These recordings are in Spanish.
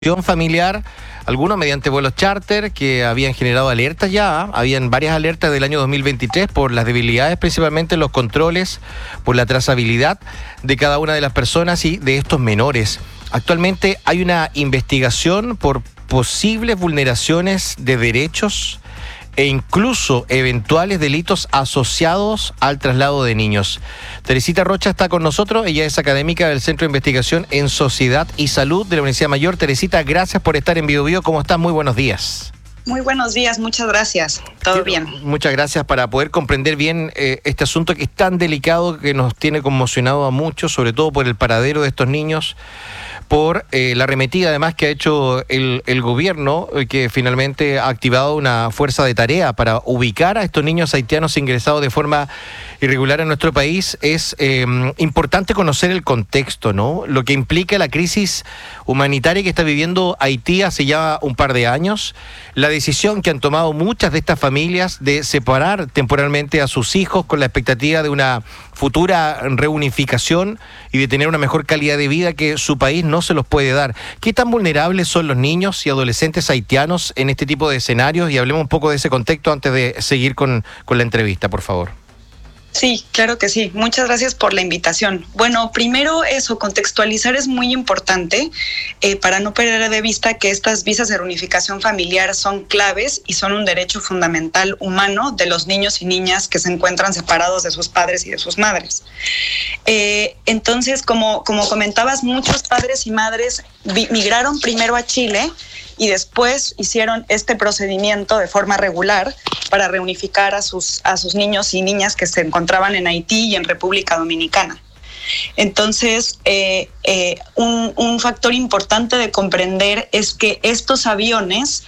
familiar, algunos mediante vuelos charter que habían generado alertas ya, habían varias alertas del año 2023 por las debilidades, principalmente en los controles, por la trazabilidad de cada una de las personas y de estos menores. Actualmente hay una investigación por posibles vulneraciones de derechos e incluso eventuales delitos asociados al traslado de niños. Teresita Rocha está con nosotros, ella es académica del Centro de Investigación en Sociedad y Salud de la Universidad Mayor. Teresita, gracias por estar en Biobío. ¿Cómo estás? Muy buenos días. Muy buenos días, muchas gracias. Todo bien. Muchas gracias para poder comprender bien este asunto que es tan delicado, que nos tiene conmocionado a muchos, sobre todo por el paradero de estos niños, por la arremetida además que ha hecho el gobierno, que finalmente ha activado una fuerza de tarea para ubicar a estos niños haitianos ingresados de forma irregular en nuestro país. Es importante conocer el contexto, ¿no? Lo que implica la crisis humanitaria que está viviendo Haití hace ya un par de años, la decisión que han tomado muchas de estas familias de separar temporalmente a sus hijos con la expectativa de una futura reunificación y de tener una mejor calidad de vida que su país no se los puede dar. ¿Qué tan vulnerables son los niños y adolescentes haitianos en este tipo de escenarios? Y hablemos un poco de ese contexto antes de seguir con la entrevista, por favor. Sí, claro que sí. Muchas gracias por la invitación. Bueno, primero eso, contextualizar es muy importante para no perder de vista que estas visas de reunificación familiar son claves y son un derecho fundamental humano de los niños y niñas que se encuentran separados de sus padres y de sus madres. Entonces, como comentabas, muchos padres y madres migraron primero a Chile y después hicieron este procedimiento de forma regular para reunificar a sus niños y niñas que se encontraban en Haití y en República Dominicana. Entonces, un factor importante de comprender es que estos aviones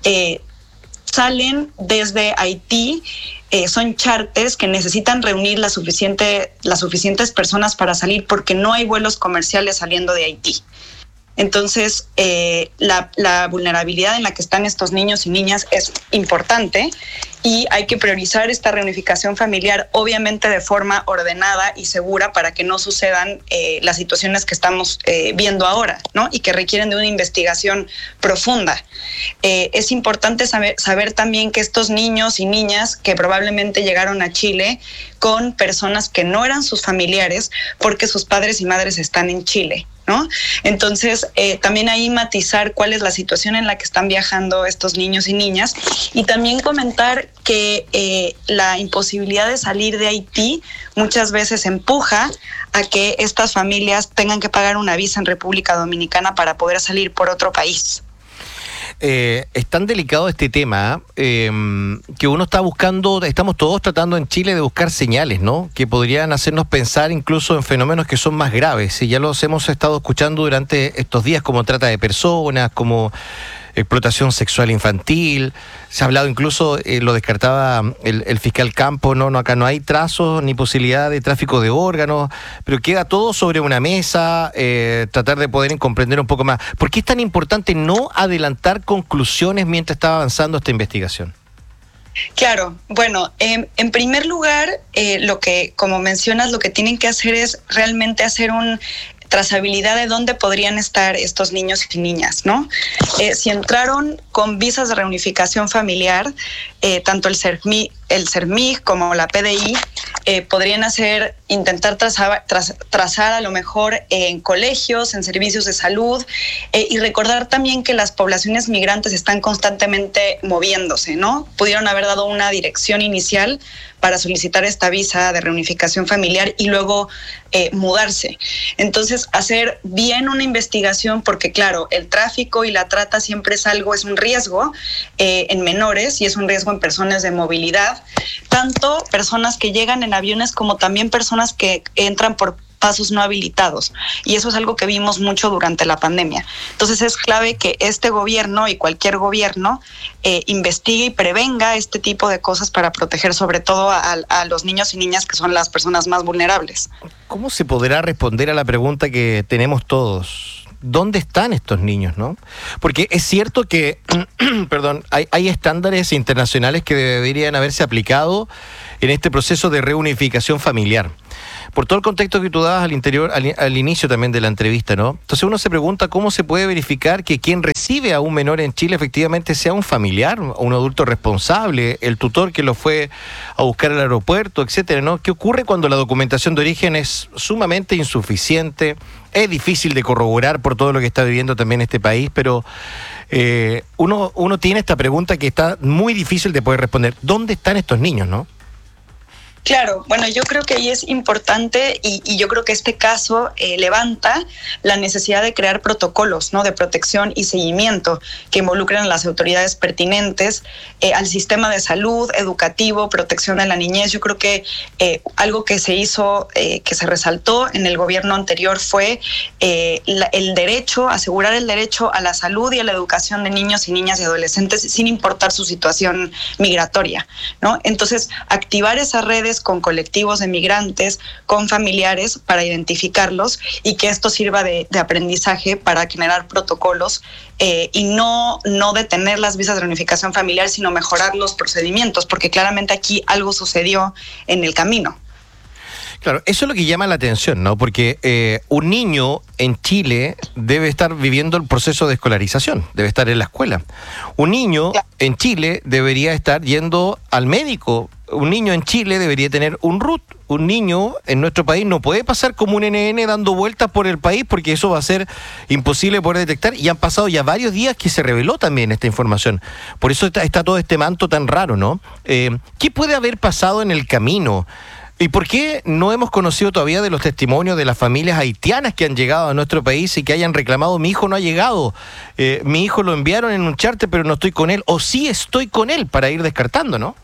salen desde Haití, son charters que necesitan reunir las suficientes personas para salir porque no hay vuelos comerciales saliendo de Haití. Entonces, la vulnerabilidad en la que están estos niños y niñas es importante y hay que priorizar esta reunificación familiar, obviamente de forma ordenada y segura para que no sucedan las situaciones que estamos viendo ahora, ¿no? Y que requieren de una investigación profunda. Es importante saber también que estos niños y niñas que probablemente llegaron a Chile con personas que no eran sus familiares porque sus padres y madres están en Chile, ¿no? Entonces, también ahí matizar cuál es la situación en la que están viajando estos niños y niñas y también comentar que la imposibilidad de salir de Haití muchas veces empuja a que estas familias tengan que pagar una visa en República Dominicana para poder salir por otro país. Es tan delicado este tema que uno está buscando, estamos todos tratando en Chile de buscar señales, ¿no? Que podrían hacernos pensar incluso en fenómenos que son más graves. Y ya los hemos estado escuchando durante estos días, como trata de personas, como explotación sexual infantil. Se ha hablado incluso, lo descartaba el fiscal Campos, no, acá no hay trazos ni posibilidad de tráfico de órganos, pero queda todo sobre una mesa, tratar de poder comprender un poco más. ¿Por qué es tan importante no adelantar conclusiones mientras está avanzando esta investigación? Claro, bueno, en primer lugar, lo que, como mencionas, lo que tienen que hacer es realmente hacer un trazabilidad de dónde podrían estar estos niños y niñas, ¿no? Si entraron con visas de reunificación familiar, tanto el CERMIG como la PDI podrían intentar trazar a lo mejor en colegios, en servicios de salud, y recordar también que las poblaciones migrantes están constantemente moviéndose, ¿no? Pudieron haber dado una dirección inicial para solicitar esta visa de reunificación familiar y luego mudarse. Entonces, hacer bien una investigación, porque claro, el tráfico y la trata siempre es un riesgo en menores y es un riesgo en personas de movilidad, tanto personas que llegan en aviones como también personas que entran por pasos no habilitados, y eso es algo que vimos mucho durante la pandemia. Entonces es clave que este gobierno y cualquier gobierno investigue y prevenga este tipo de cosas para proteger sobre todo a los niños y niñas que son las personas más vulnerables. ¿Cómo se podrá responder a la pregunta que tenemos todos? ¿Dónde están estos niños, no? Porque es cierto que, hay estándares internacionales que deberían haberse aplicado en este proceso de reunificación familiar. por todo el contexto que tú dabas al inicio también de la entrevista, ¿no? Entonces uno se pregunta cómo se puede verificar que quien recibe a un menor en Chile efectivamente sea un familiar, un adulto responsable, el tutor que lo fue a buscar al aeropuerto, etcétera, ¿no? ¿Qué ocurre cuando la documentación de origen es sumamente insuficiente? Es difícil de corroborar por todo lo que está viviendo también este país, pero uno tiene esta pregunta que está muy difícil de poder responder. ¿Dónde están estos niños, no? Claro, bueno, yo creo que ahí es importante y yo creo que este caso levanta la necesidad de crear protocolos, ¿no?, de protección y seguimiento que involucren a las autoridades pertinentes, al sistema de salud, educativo, protección de la niñez. Yo creo que algo que se hizo, que se resaltó en el gobierno anterior fue el derecho, asegurar el derecho a la salud y a la educación de niños y niñas y adolescentes sin importar su situación migratoria, ¿no? Entonces, activar esas redes con colectivos de migrantes, con familiares para identificarlos y que esto sirva de aprendizaje para generar protocolos y no detener las visas de reunificación familiar, sino mejorar los procedimientos, porque claramente aquí algo sucedió en el camino. Claro, eso es lo que llama la atención, ¿no? Porque un niño en Chile debe estar viviendo el proceso de escolarización, debe estar en la escuela. Un niño en Chile debería estar yendo al médico. Un niño en Chile debería tener un RUT. Un niño en nuestro país no puede pasar como un NN dando vueltas por el país porque eso va a ser imposible poder detectar. Y han pasado ya varios días que se reveló también esta información. Por eso está todo este manto tan raro, ¿no? ¿Qué puede haber pasado en el camino? ¿Y por qué no hemos conocido todavía de los testimonios de las familias haitianas que han llegado a nuestro país y que hayan reclamado: mi hijo no ha llegado, mi hijo lo enviaron en un charter pero no estoy con él, o sí estoy con él, para ir descartando, ¿no?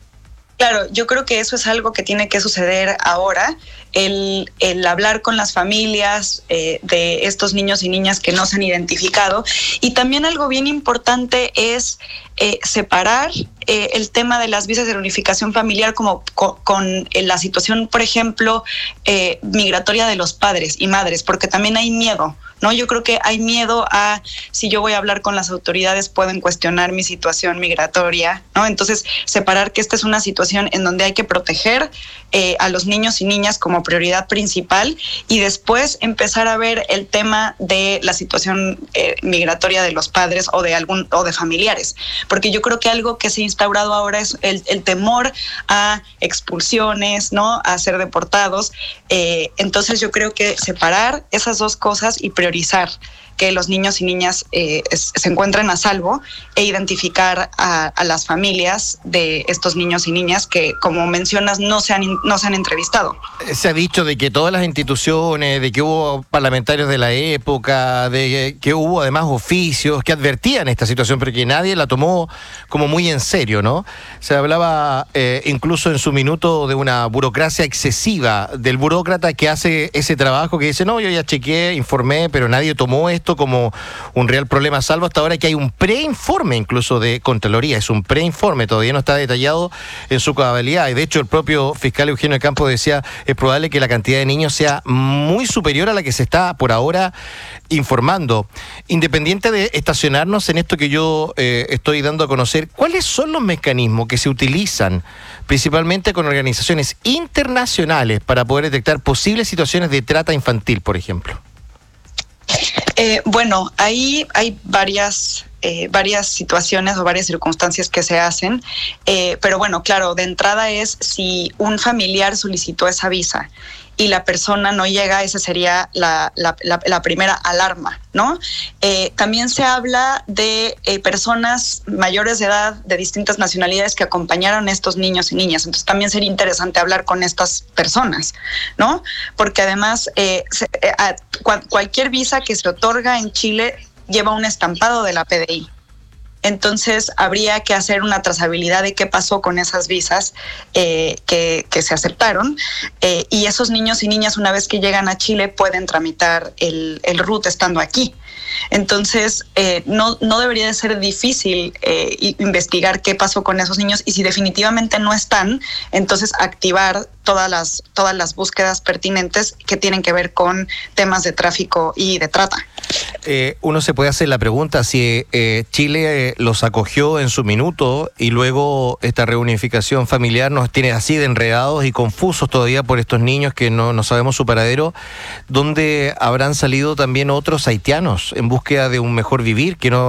Claro, yo creo que eso es algo que tiene que suceder ahora, el hablar con las familias de estos niños y niñas que no se han identificado. Y también algo bien importante es separar el tema de las visas de reunificación familiar como con la situación, por ejemplo, migratoria de los padres y madres, porque también hay miedo, ¿no? Yo creo que hay miedo a, si yo voy a hablar con las autoridades, pueden cuestionar mi situación migratoria, ¿no? Entonces, separar que esta es una situación en donde hay que proteger a los niños y niñas como prioridad principal y después empezar a ver el tema de la situación migratoria de los padres o de familiares. Porque yo creo que algo que se ha instaurado ahora es el temor a expulsiones, ¿no?, a ser deportados. Entonces, yo creo que separar esas dos cosas y priorizar que los niños y niñas se encuentren a salvo e identificar a las familias de estos niños y niñas que, como mencionas, no se han entrevistado. Se ha dicho de que todas las instituciones, de que hubo parlamentarios de la época, de que hubo además oficios que advertían esta situación, pero que nadie la tomó como muy en serio, ¿no? Se hablaba incluso en su minuto de una burocracia excesiva, del burócrata que hace ese trabajo, que dice: no, yo ya chequeé, informé, pero nadie tomó esto como un real problema, salvo hasta ahora que hay un preinforme incluso de Contraloría. Es un preinforme, todavía no está detallado en su cabalidad, y de hecho el propio fiscal Eugenio Campos decía: es probable que la cantidad de niños sea muy superior a la que se está por ahora informando. Independiente de estacionarnos en esto que yo estoy dando a conocer, ¿cuáles son los mecanismos que se utilizan principalmente con organizaciones internacionales para poder detectar posibles situaciones de trata infantil, por ejemplo? Bueno, ahí hay varias situaciones o varias circunstancias que se hacen, pero bueno, claro, de entrada es si un familiar solicitó esa visa y la persona no llega, esa sería la primera alarma, ¿no? También se habla de personas mayores de edad de distintas nacionalidades que acompañaron a estos niños y niñas, entonces también sería interesante hablar con estas personas, ¿no? Porque además cualquier visa que se otorga en Chile lleva un estampado de la PDI. Entonces habría que hacer una trazabilidad de qué pasó con esas visas que se aceptaron, y esos niños y niñas, una vez que llegan a Chile, pueden tramitar el RUT estando aquí. Entonces no debería de ser difícil investigar qué pasó con esos niños, y si definitivamente no están, entonces activar todas las búsquedas pertinentes que tienen que ver con temas de tráfico y de trata. Uno se puede hacer la pregunta si Chile los acogió en su minuto y luego esta reunificación familiar nos tiene así de enredados y confusos todavía por estos niños que no sabemos su paradero, donde habrán salido también otros haitianos en búsqueda de un mejor vivir que no